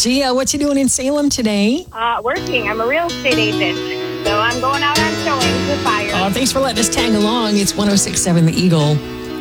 Gia, what you doing in Salem today? Working. I'm a real estate agent. So I'm going out on showings with buyers. Thanks for letting us tag along. It's 106.7 The Eagle.